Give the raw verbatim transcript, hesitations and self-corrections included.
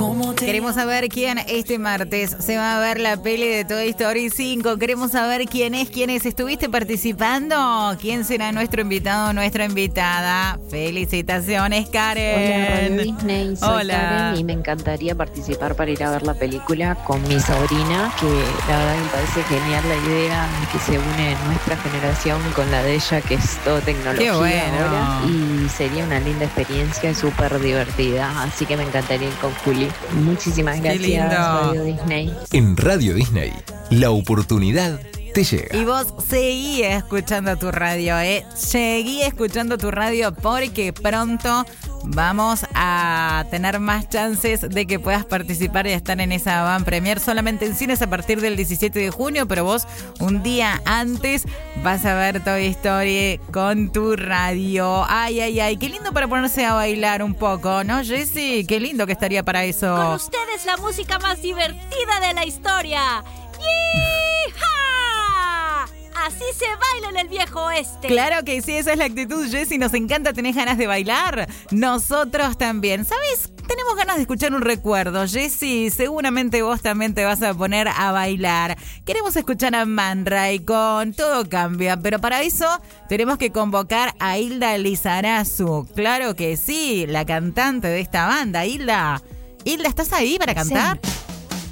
Queremos saber quién este martes se va a ver la peli de Toy Story cinco. Queremos saber quién es, quién es. ¿Estuviste participando? ¿Quién será nuestro invitado o nuestra invitada? Felicitaciones, Karen. Hola, Radio Disney. Soy Hola. Karen y me encantaría participar para ir a ver la película con mi sobrina, que la verdad me parece genial la idea de que se une nuestra generación con la de ella, que es todo tecnología. Qué bueno. Ahora. Y sería una linda experiencia, súper divertida. Así que me encantaría ir con Juli. Muchísimas Qué gracias, lindo. Radio Disney. En Radio Disney, la oportunidad te llega. Y vos seguí escuchando tu radio, ¿eh? Seguí escuchando tu radio porque pronto vamos a tener más chances de que puedas participar y estar en esa van premier solamente en cines a partir del diecisiete de junio, pero vos un día antes vas a ver Toy Story con tu radio. Ay, ay, ay, qué lindo para ponerse a bailar un poco, ¿no, Jessy? Qué lindo que estaría para eso. Con ustedes la música más divertida de la historia. ¡Yee-ha! Así se baila en el viejo oeste. Claro que sí, esa es la actitud, Jessy. Nos encanta, ¿tenés ganas de bailar? Nosotros también. ¿Sabes? Tenemos ganas de escuchar un recuerdo, Jessy. Seguramente vos también te vas a poner a bailar. Queremos escuchar a Man Ray con Todo Cambia, pero para eso tenemos que convocar a Hilda Lizarazu. Claro que sí, la cantante de esta banda. Hilda, Hilda, ¿estás ahí para cantar? Sí.